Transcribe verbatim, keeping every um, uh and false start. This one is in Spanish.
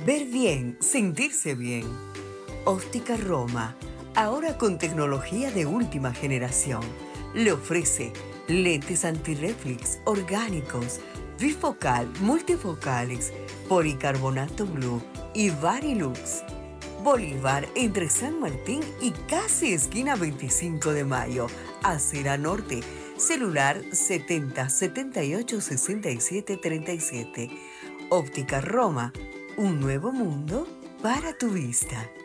Ver bien, sentirse bien. Óptica Roma, ahora con tecnología de última generación. Le ofrece lentes antirreflex orgánicos, bifocal, multifocales, policarbonato blue y Varilux. Bolívar entre San Martín y casi esquina veinticinco de mayo, Acera Norte. Celular setenta setenta y ocho sesenta y siete treinta y siete. Óptica Roma, un nuevo mundo para tu vista.